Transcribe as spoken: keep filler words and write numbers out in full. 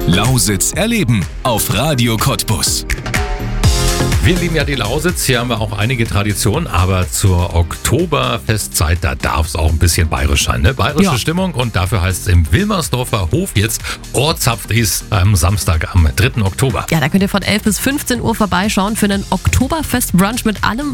Lausitz erleben auf Radio Cottbus. Wir lieben ja die Lausitz, hier haben wir auch einige Traditionen, aber zur Oktoberfestzeit, da darf es auch ein bisschen bayerisch sein, ne? Bayerische Ja. Stimmung, und dafür heißt es im Wilmersdorfer Hof jetzt Ohrzapfdries am Samstag, am dritten Oktober. Ja, da könnt ihr von elf bis fünfzehn Uhr vorbeischauen für einen Oktoberfest-Brunch mit allem,